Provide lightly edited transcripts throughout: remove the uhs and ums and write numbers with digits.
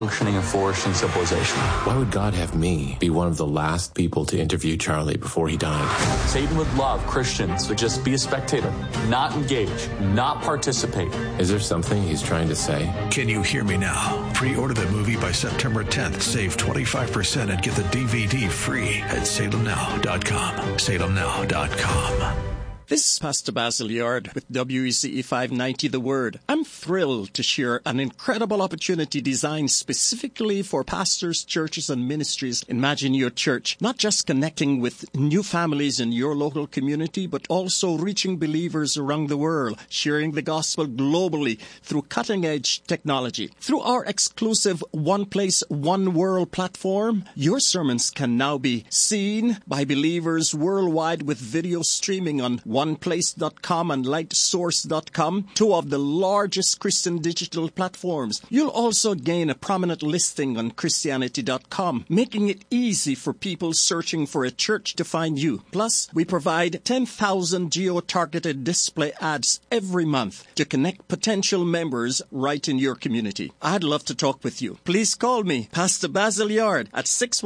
functioning and flourishing civilization. Why would God have me be one of the last people to interview Charlie before he died? Satan would love Christians to just be a spectator, not engage, not participate. Is there something he's trying to say? Can you hear me now? Pre-order the movie by September 10th. Save 25% and get the DVD free at salemnow.com. salemnow.com. This is Pastor Basil Yard with WECE 590 The Word. I'm thrilled to share an incredible opportunity designed specifically for pastors, churches, and ministries. Imagine your church not just connecting with new families in your local community, but also reaching believers around the world, sharing the gospel globally through cutting-edge technology. Through our exclusive One Place, One World platform, your sermons can now be seen by believers worldwide with video streaming on OnePlace.com and LightSource.com, two of the largest Christian digital platforms. You'll also gain a prominent listing on Christianity.com, making it easy for people searching for a church to find you. Plus, we provide 10,000 geo-targeted display ads every month to connect potential members right in your community. I'd love to talk with you. Please call me, Pastor Basil Yard, at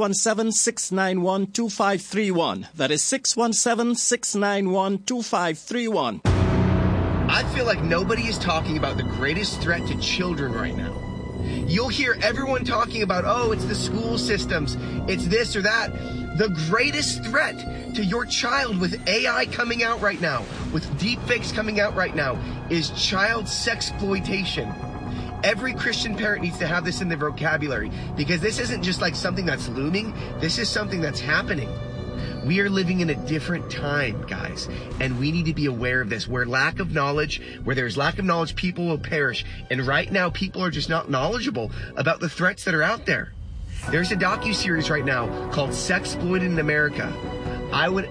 617-691-2531. That is 617-691-2531. I feel like nobody is talking about the greatest threat to children right now. You'll hear everyone talking about, oh, it's the school systems, it's this or that. The greatest threat to your child with AI coming out right now, with deepfakes coming out right now, is child sexploitation. Every Christian parent needs to have this in their vocabulary, because this isn't just like something that's looming, this is something that's happening. We are living in a different time, guys, and we need to be aware of this. Where there's lack of knowledge, people will perish. And right now, people are just not knowledgeable about the threats that are out there. There's a docuseries right now called Sexploited in America. I would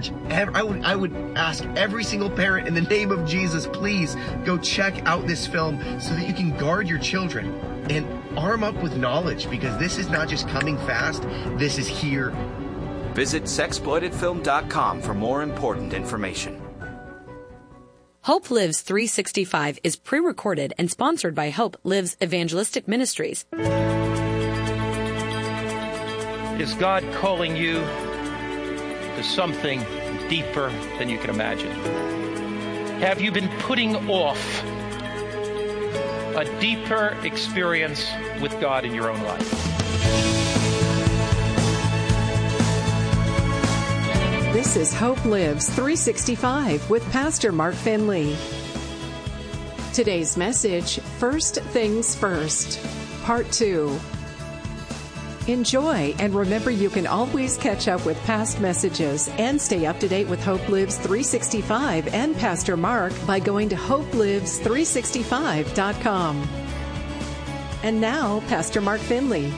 ask every single parent in the name of Jesus, please go check out this film so that you can guard your children and arm up with knowledge, because this is not just coming fast, this is here. Visit sexploitedfilm.com for more important information. Hope Lives 365 is pre-recorded and sponsored by Hope Lives Evangelistic Ministries. Is God calling you to something deeper than you can imagine? Have you been putting off a deeper experience with God in your own life? This is Hope Lives 365 with Pastor Mark Finley. Today's message, First Things First, Part 2. Enjoy, and remember you can always catch up with past messages and stay up to date with Hope Lives 365 and Pastor Mark by going to hopelives365.com. And now, Pastor Mark Finley.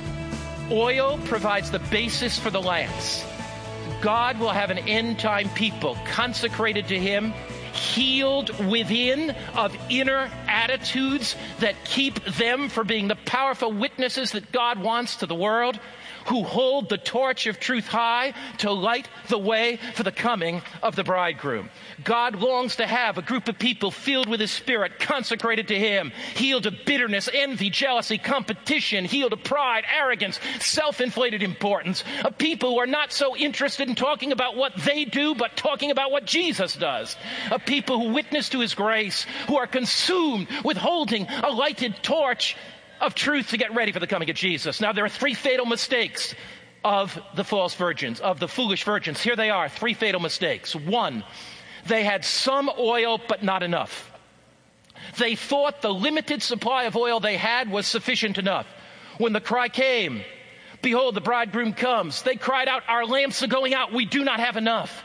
Oil provides the basis for the lamps. God will have an end-time people consecrated to Him, healed within of inner attitudes that keep them from being the powerful witnesses that God wants to the world, who hold the torch of truth high to light the way for the coming of the bridegroom. God longs to have a group of people filled with His Spirit, consecrated to Him, healed of bitterness, envy, jealousy, competition, healed of pride, arrogance, self-inflated importance, of people who are not so interested in talking about what they do, but talking about what Jesus does, of people who witness to His grace, who are consumed with holding a lighted torch of truth to get ready for the coming of Jesus. Now, there are three fatal mistakes of the false virgins, of the foolish virgins. Here they are, three fatal mistakes. One, they had some oil, but not enough. They thought the limited supply of oil they had was sufficient enough. When the cry came, behold, the bridegroom comes, they cried out, our lamps are going out, we do not have enough.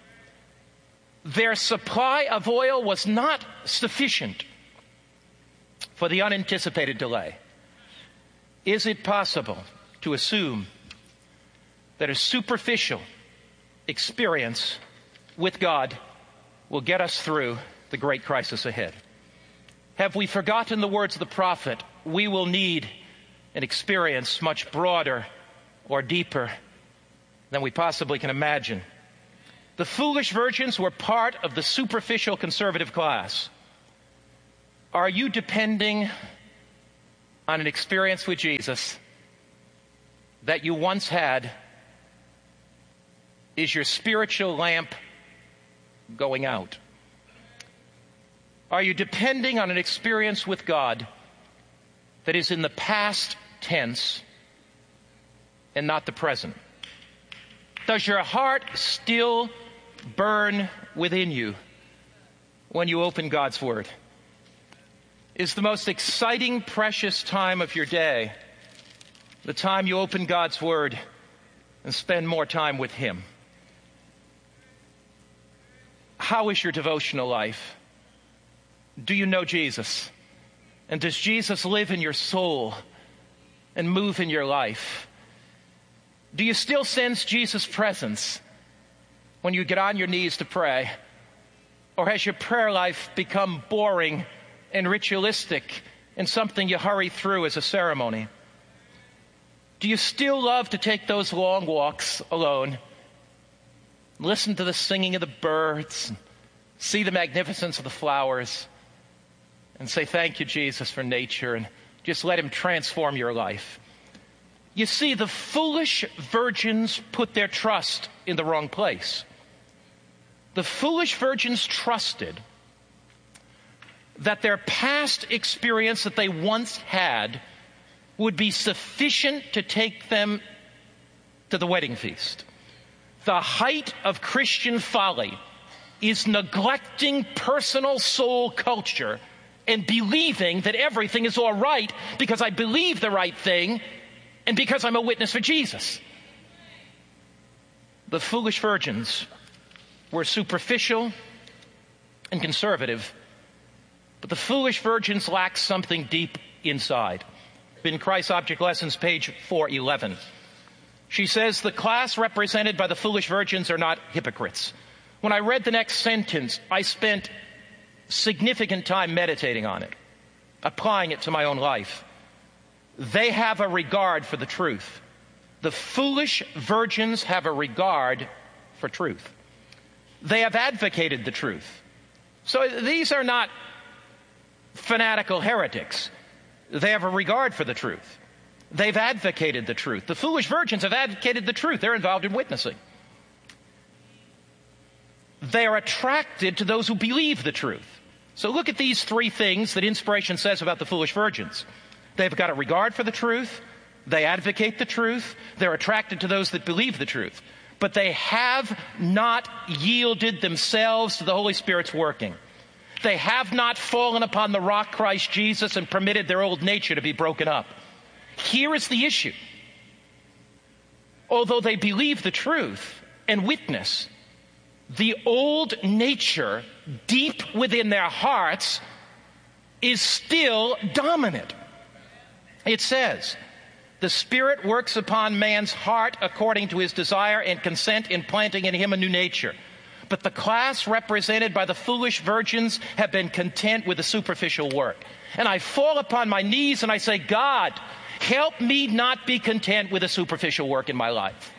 Their supply of oil was not sufficient for the unanticipated delay. Is it possible to assume that a superficial experience with God will get us through the great crisis ahead? Have we forgotten the words of the prophet? We will need an experience much broader or deeper than we possibly can imagine. The foolish virgins were part of the superficial conservative class. Are you depending on an experience with Jesus that you once had? Is your spiritual lamp going out? Are you depending on an experience with God that is in the past tense and not the present? Does your heart still burn within you when you open God's Word? Is the most exciting, precious time of your day the time you open God's Word and spend more time with Him? How is your devotional life? Do you know Jesus? And does Jesus live in your soul and move in your life? Do you still sense Jesus' presence when you get on your knees to pray? Or has your prayer life become boring and ritualistic and something you hurry through as a ceremony? Do you still love to take those long walks alone, listen to the singing of the birds, see the magnificence of the flowers, and say, thank you, Jesus, for nature, and just let Him transform your life? You see, the foolish virgins put their trust in the wrong place. The foolish virgins trusted that their past experience that they once had would be sufficient to take them to the wedding feast. The height of Christian folly is neglecting personal soul culture and believing that everything is all right because I believe the right thing and because I'm a witness for Jesus. The foolish virgins were superficial and conservative, but the foolish virgins lacked something deep inside. In Christ's Object Lessons, page 411, she says, the class represented by the foolish virgins are not hypocrites. When I read the next sentence, I spent significant time meditating on it, applying it to my own life. They have a regard for the truth. The foolish virgins have a regard for truth. They have advocated the truth. So these are not fanatical heretics. They have a regard for the truth. They've advocated the truth. The foolish virgins have advocated the truth. They're involved in witnessing. They are attracted to those who believe the truth. So look at these three things that inspiration says about the foolish virgins. They've got a regard for the truth. They advocate the truth. They're attracted to those that believe the truth. But they have not yielded themselves to the Holy Spirit's working. They have not fallen upon the rock Christ Jesus and permitted their old nature to be broken up. Here is the issue. Although they believe the truth and witness, the old nature deep within their hearts is still dominant. It says, the Spirit works upon man's heart according to his desire and consent, implanting in him a new nature. But the class represented by the foolish virgins have been content with the superficial work. And I fall upon my knees and I say, God, help me not be content with the superficial work in my life.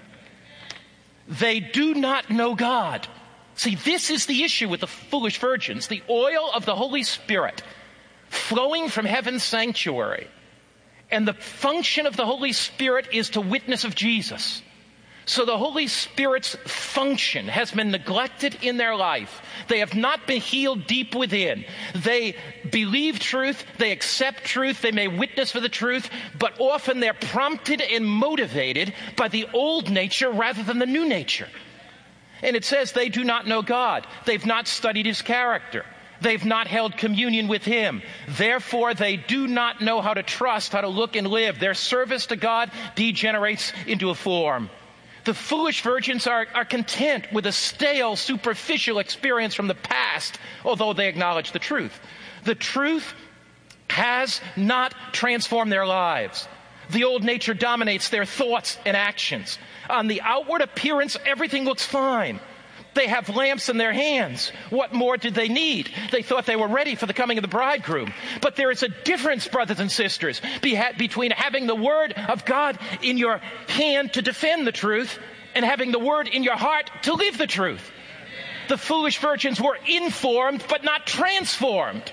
They do not know God. See, this is the issue with the foolish virgins. The oil of the Holy Spirit flowing from heaven's sanctuary. And the function of the Holy Spirit is to witness of Jesus. So the Holy Spirit's function has been neglected in their life. They have not been healed deep within. They believe truth, they accept truth, they may witness for the truth, but often they're prompted and motivated by the old nature rather than the new nature. And it says they do not know God. They've not studied His character. They've not held communion with Him. Therefore, they do not know how to trust, how to look and live. Their service to God degenerates into a form. The foolish virgins are content with a stale, superficial experience from the past, although they acknowledge the truth. The truth has not transformed their lives. The old nature dominates their thoughts and actions. On the outward appearance, everything looks fine. They have lamps in their hands. What more did they need? They thought they were ready for the coming of the bridegroom. But there is a difference, brothers and sisters, between having the Word of God in your hand to defend the truth and having the Word in your heart to live the truth. The foolish virgins were informed but not transformed.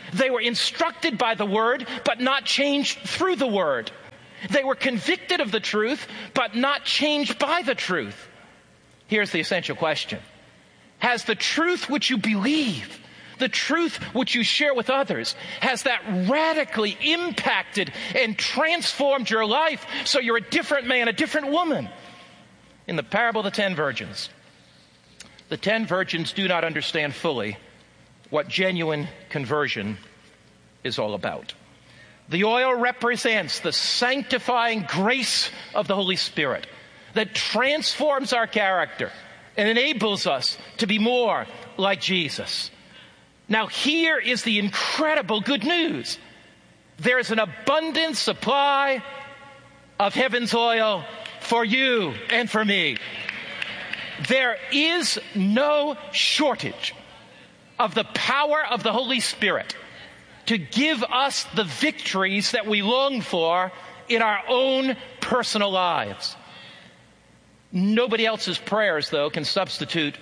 They were instructed by the Word, but not changed through the Word. They were convicted of the truth, but not changed by the truth. Here's the essential question. Has the truth which you believe, the truth which you share with others, has that radically impacted and transformed your life so you're a different man, a different woman? In the parable of the 10 virgins, the 10 virgins do not understand fully what genuine conversion is all about. The oil represents the sanctifying grace of the Holy Spirit that transforms our character and enables us to be more like Jesus. Now, here is the incredible good news. There is an abundant supply of heaven's oil for you and for me. There is no shortage of the power of the Holy Spirit to give us the victories that we long for in our own personal lives. Nobody else's prayers, though, can substitute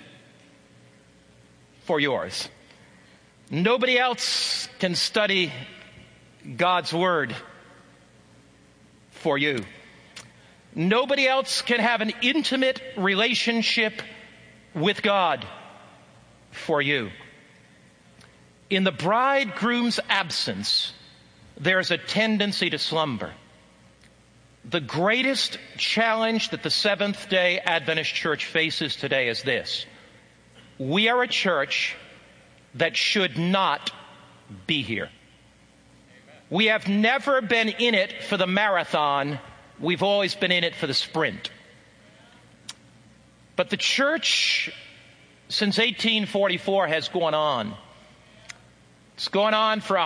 for yours. Nobody else can study God's Word for you. Nobody else can have an intimate relationship with God for you. In the bridegroom's absence, there's a tendency to slumber. The greatest challenge that the Seventh-day Adventist Church faces today is this. We are a church that should not be here. We have never been in it for the marathon. We've always been in it for the sprint. But the church, since 1844, has gone on. It's gone on for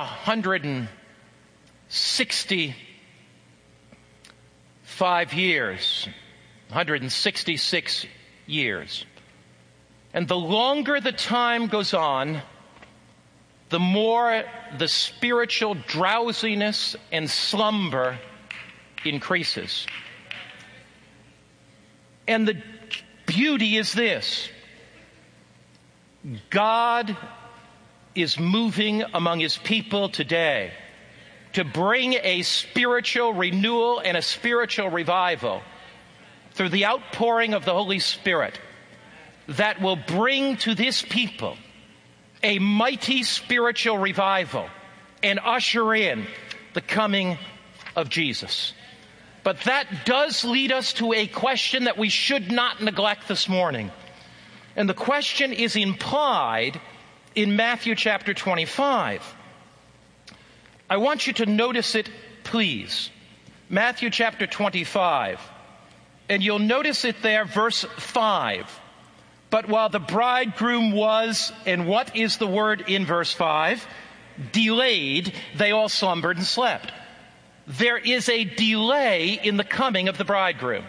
165 years, 166 years. And the longer the time goes on, the more the spiritual drowsiness and slumber increases. And the beauty is this. God is moving among His people today to bring a spiritual renewal and a spiritual revival through the outpouring of the Holy Spirit that will bring to this people a mighty spiritual revival and usher in the coming of Jesus. But that does lead us to a question that we should not neglect this morning. And the question is implied in Matthew chapter 25. I want you to notice it, please. Matthew chapter 25. And you'll notice it there, verse 5. But while the bridegroom was, and what is the word in verse 5? Delayed, they all slumbered and slept. There is a delay in the coming of the bridegroom.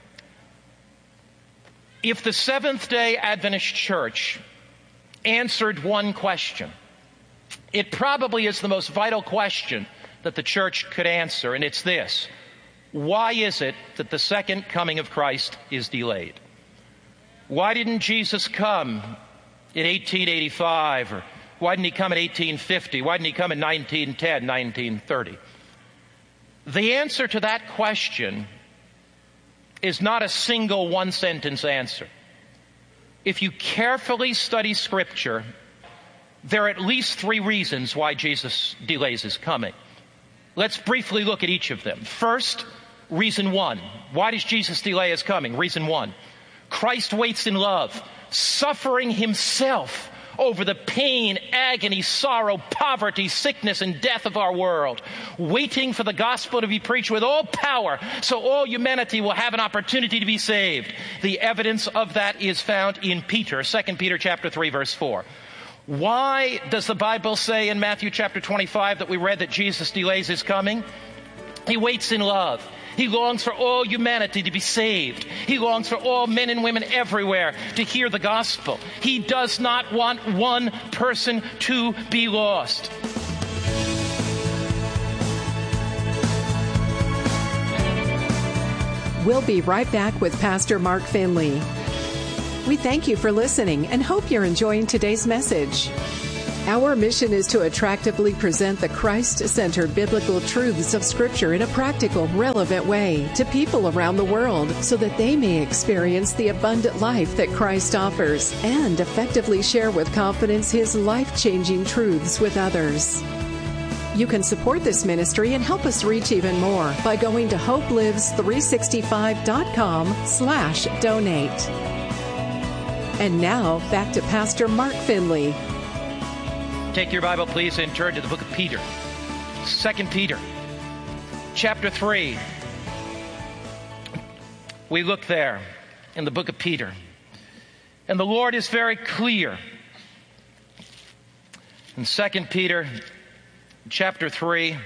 If the Seventh-day Adventist Church answered one question, it probably is the most vital question that the church could answer, and it's this. Why is it that the second coming of Christ is delayed? Why didn't Jesus come in 1885? Or why didn't He come in 1850? Why didn't He come in 1910, 1930? The answer to that question is not a single one-sentence answer. If you carefully study Scripture, there are at least 3 reasons why Jesus delays His coming. Let's briefly look at each of them. First, reason 1. Why does Jesus delay His coming? Reason 1. Christ waits in love, suffering Himself over the pain, agony, sorrow, poverty, sickness, and death of our world, waiting for the gospel to be preached with all power so all humanity will have an opportunity to be saved. The evidence of that is found in Peter, 2 Peter chapter 3, verse 4. Why does the Bible say in Matthew chapter 25 that we read that Jesus delays His coming? He waits in love. He longs for all humanity to be saved. He longs for all men and women everywhere to hear the gospel. He does not want one person to be lost. We'll be right back with Pastor Mark Finley. We thank you for listening and hope you're enjoying today's message. Our mission is to attractively present the Christ-centered biblical truths of Scripture in a practical, relevant way to people around the world so that they may experience the abundant life that Christ offers and effectively share with confidence His life-changing truths with others. You can support this ministry and help us reach even more by going to hopelives365.com/donate. And now, back to Pastor Mark Finley. Take your Bible, please, and turn to the book of Peter. 2 Peter, chapter 3. We look there in the book of Peter. And the Lord is very clear. In 2 Peter, chapter 3,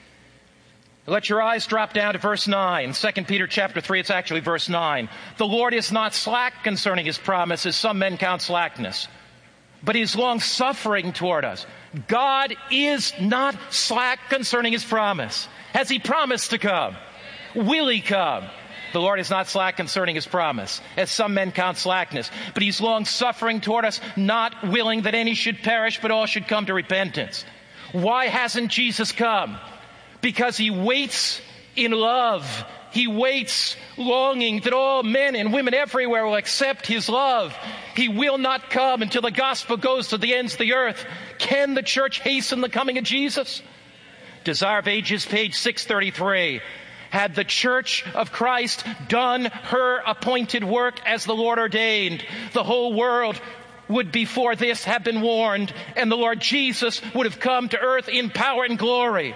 let your eyes drop down to verse 9. 2 Peter chapter 3, it's actually verse 9. The Lord is not slack concerning His promise, as some men count slackness, but He is long-suffering toward us. God is not slack concerning His promise. Has He promised to come? Will He come? The Lord is not slack concerning His promise, as some men count slackness, but He's long-suffering toward us, not willing that any should perish, but all should come to repentance. Why hasn't Jesus come? Because He waits in love. He waits longing that all men and women everywhere will accept His love. He will not come until the gospel goes to the ends of the earth. Can the church hasten the coming of Jesus? Desire of Ages, page 633. Had the church of Christ done her appointed work as the Lord ordained, the whole world would before this have been warned, and the Lord Jesus would have come to earth in power and glory.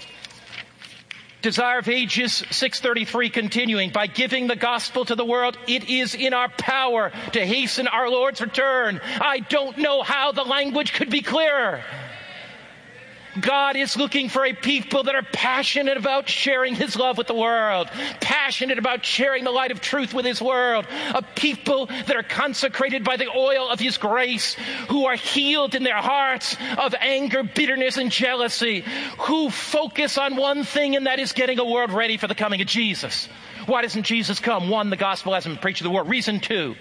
Desire of Ages 633 continuing, by giving the gospel to the world, it is in our power to hasten our Lord's return. I don't know how the language could be clearer. God is looking for a people that are passionate about sharing His love with the world, passionate about sharing the light of truth with His world, a people that are consecrated by the oil of His grace, who are healed in their hearts of anger, bitterness, and jealousy, who focus on one thing, and that is getting a world ready for the coming of Jesus. Why doesn't Jesus come? 1, the gospel hasn't been preached to the world. Reason 2,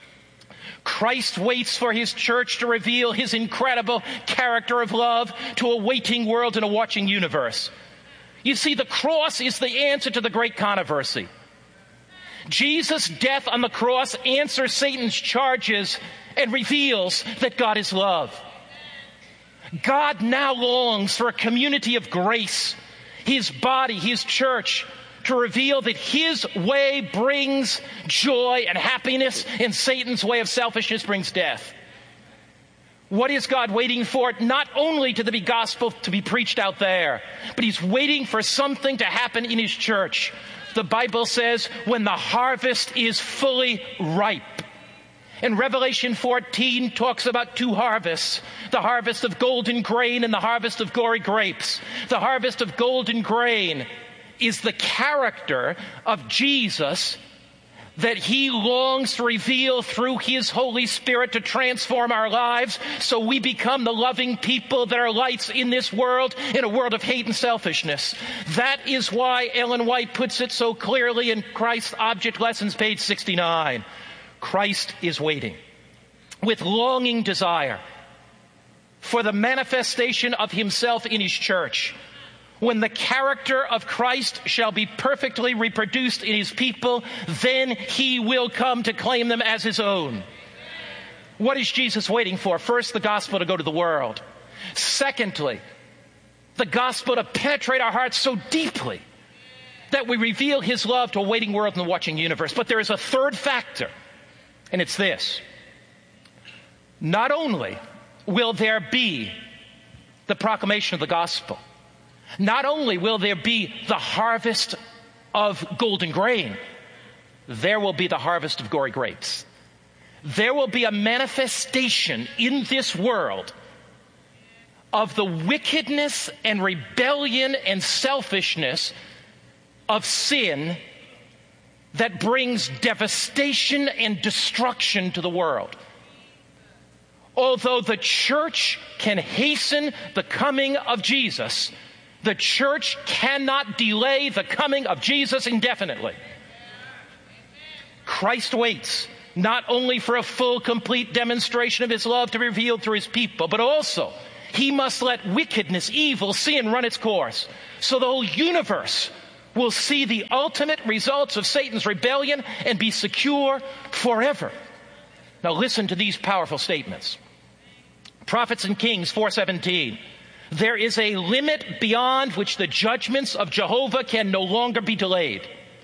Christ waits for His church to reveal His incredible character of love to a waiting world and a watching universe. You see, the cross is the answer to the great controversy. Jesus' death on the cross answers Satan's charges and reveals that God is love. God now longs for a community of grace, His body, His church, to reveal that His way brings joy and happiness, and Satan's way of selfishness brings death. What is God waiting for? Not only to the gospel to be preached out there, but He's waiting for something to happen in His church. The Bible says, when the harvest is fully ripe. And Revelation 14 talks about 2 harvests, the harvest of golden grain and the harvest of gory grapes. The harvest of golden grain is the character of Jesus that He longs to reveal through His Holy Spirit to transform our lives so we become the loving people that are lights in this world, in a world of hate and selfishness. That is why Ellen White puts it so clearly in Christ Object Lessons, page 69. Christ is waiting with longing desire for the manifestation of Himself in His church. When the character of Christ shall be perfectly reproduced in His people, then He will come to claim them as His own. What is Jesus waiting for? First, the gospel to go to the world. Secondly, the gospel to penetrate our hearts so deeply that we reveal His love to a waiting world and a watching universe. But there is a third factor, and it's this. Not only will there be the proclamation of the gospel, not only will there be the harvest of golden grain, there will be the harvest of gory grapes. There will be a manifestation in this world of the wickedness and rebellion and selfishness of sin that brings devastation and destruction to the world. Although the church can hasten the coming of Jesus, the church cannot delay the coming of Jesus indefinitely. Christ waits not only for a full, complete demonstration of His love to be revealed through His people, but also He must let wickedness, evil, sin run its course, so the whole universe will see the ultimate results of Satan's rebellion and be secure forever. Now listen to these powerful statements. Prophets and Kings 4:17. There is a limit beyond which the judgments of Jehovah can no longer be delayed.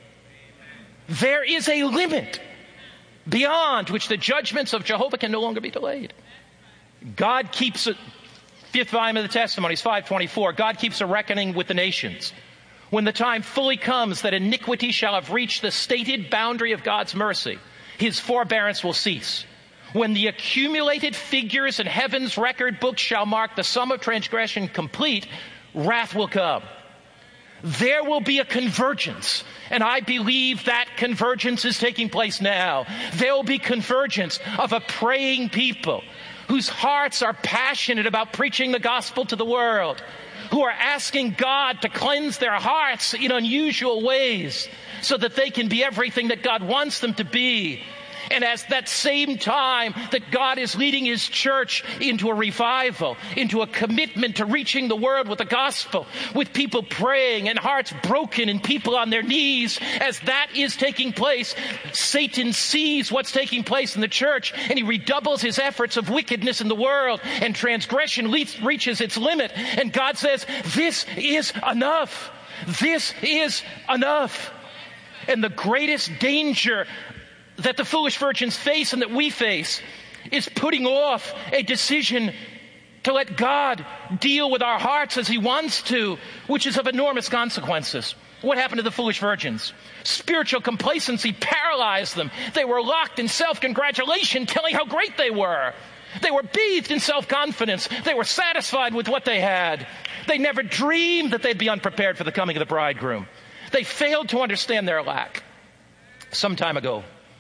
There is a limit beyond which the judgments of Jehovah can no longer be delayed. God keeps it. Fifth volume of the Testimonies, 5:24. God keeps a reckoning with the nations. When the time fully comes that iniquity shall have reached the stated boundary of God's mercy, his forbearance will cease. When the accumulated figures in heaven's record book shall mark the sum of transgression complete, wrath will come. There will be a convergence, and I believe that convergence is taking place now. There will be convergence of a praying people whose hearts are passionate about preaching the gospel to the world, who are asking God to cleanse their hearts in unusual ways so that they can be everything that God wants them to be. And as that same time that God is leading his church into a revival, into a commitment to reaching the world with the gospel, with people praying and hearts broken and people on their knees, as that is taking place, Satan sees what's taking place in the church and he redoubles his efforts of wickedness in the world, and transgression reaches its limit. And God says, this is enough. This is enough. And the greatest danger that the foolish virgins face and that we face is putting off a decision to let God deal with our hearts as he wants to, which is of enormous consequences. What happened to the foolish virgins? Spiritual complacency paralyzed them. They were locked in self-congratulation, telling how great they were. They were bathed in self-confidence. They were satisfied with what they had. They never dreamed that they'd be unprepared for the coming of the bridegroom. They failed to understand their lack. Some time ago,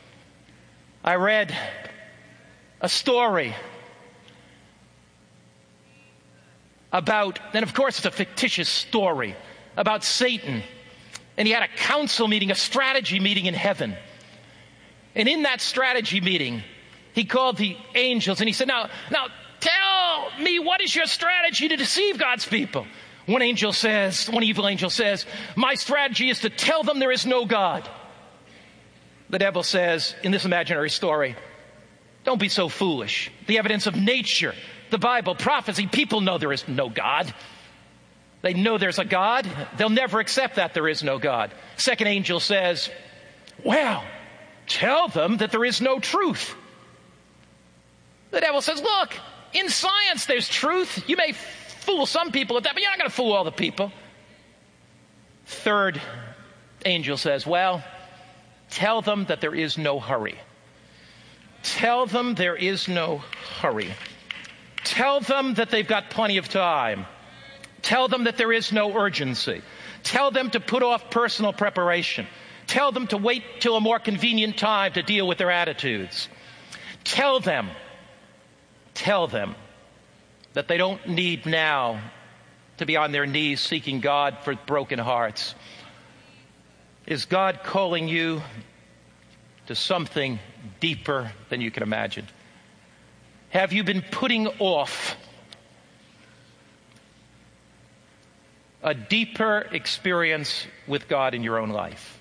I read a story about, and of course it's a fictitious story, about Satan. And he had a council meeting, a strategy meeting in heaven. And in that strategy meeting, he called the angels and he said, now tell me, what is your strategy to deceive God's people? One evil angel says, my strategy is to tell them there is no God. The devil says, in this imaginary story, don't be so foolish. The evidence of nature, the Bible, prophecy, people know there is no God. They know there's a God. They'll never accept that there is no God. Second angel says, well, tell them that there is no truth. The devil says, look, in science there's truth. You may fool some people with that, but you're not going to fool all the people. Third angel says, well, tell them that there is no hurry. Tell them there is no hurry. Tell them that they've got plenty of time. Tell them that there is no urgency. Tell them to put off personal preparation. Tell them to wait till a more convenient time to deal with their attitudes. Tell them that they don't need now to be on their knees seeking God for broken hearts. Is God calling you to something deeper than you can imagine? Have you been putting off a deeper experience with God in your own life?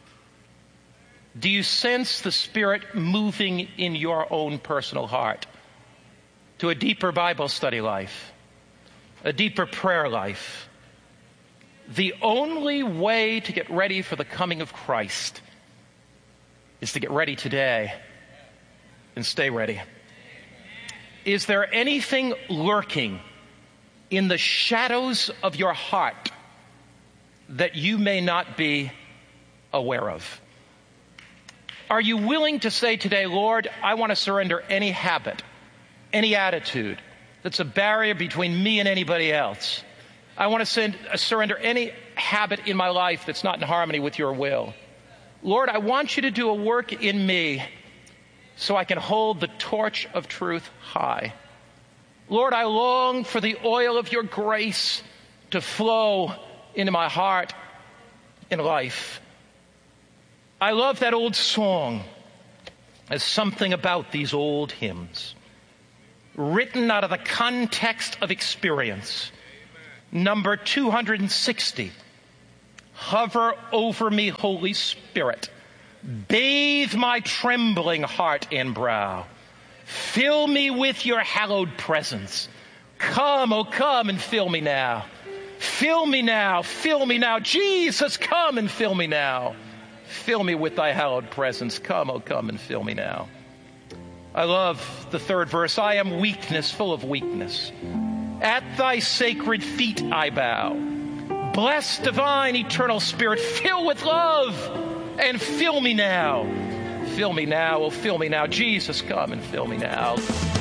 Do you sense the Spirit moving in your own personal heart to a deeper Bible study life, a deeper prayer life? The only way to get ready for the coming of Christ is to get ready today and stay ready. Is there anything lurking in the shadows of your heart that you may not be aware of? Are you willing to say today, Lord, I want to surrender any habit, any attitude that's a barrier between me and anybody else? I want to surrender any habit in my life that's not in harmony with your will. Lord, I want you to do a work in me so I can hold the torch of truth high. Lord, I long for the oil of your grace to flow into my heart and life. I love that old song. There's something about these old hymns. written out of the context of experience. Number 260. Hover over me, Holy Spirit. Bathe my trembling heart and brow. Fill me with your hallowed presence. Come, oh come and fill me now. Fill me now, fill me now. Jesus, come and fill me now. Fill me with thy hallowed presence. Come, oh come and fill me now. I love the third verse. I am weakness, full of weakness. At thy sacred feet I bow. Bless divine eternal Spirit, fill with love and fill me now. Fill me now, oh fill me now. Jesus, come and fill me now.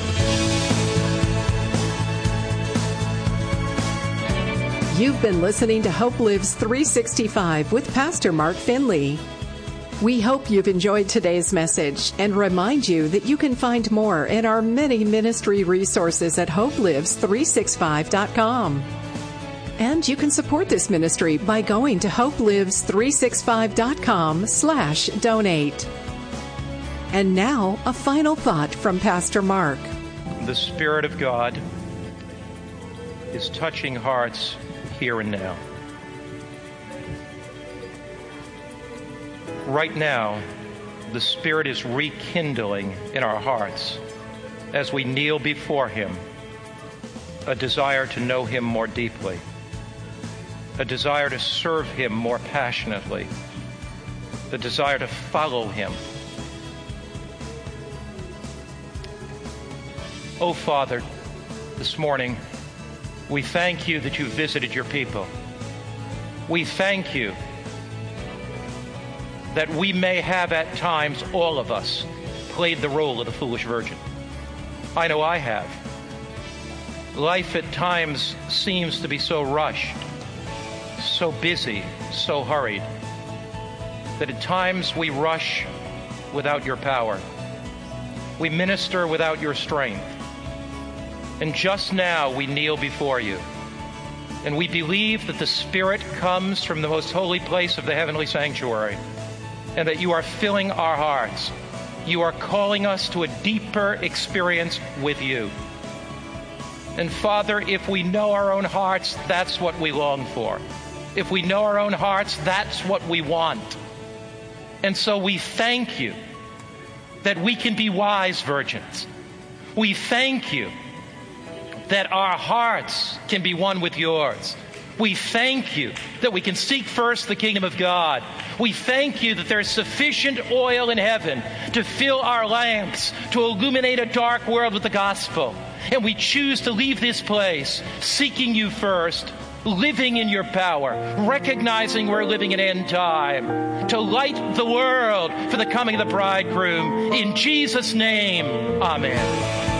You've been listening to Hope Lives 365 with Pastor Mark Finley. We hope you've enjoyed today's message and remind you that you can find more in our many ministry resources at hopelives365.com. And you can support this ministry by going to hopelives365.com/donate. And now, a final thought from Pastor Mark. The Spirit of God is touching hearts here and now. Right now, the Spirit is rekindling in our hearts as we kneel before Him a desire to know Him more deeply, a desire to serve Him more passionately, a desire to follow Him. Oh, Father, this morning, we thank you that you visited your people. We thank you that we may have at times, all of us, played the role of the foolish virgin. I know I have. Life at times seems to be so rushed, so busy, so hurried, that at times we rush without your power. We minister without your strength. And just now we kneel before you. And we believe that the Spirit comes from the most holy place of the heavenly sanctuary, and that you are filling our hearts. You are calling us to a deeper experience with you. And Father, if we know our own hearts, that's what we long for. If we know our own hearts, that's what we want. And so we thank you that we can be wise virgins. We thank you that our hearts can be one with yours. We thank you that we can seek first the kingdom of God. We thank you that there's sufficient oil in heaven to fill our lamps, to illuminate a dark world with the gospel. And we choose to leave this place seeking you first, living in your power, recognizing we're living in end time, to light the world for the coming of the bridegroom. In Jesus' name, amen.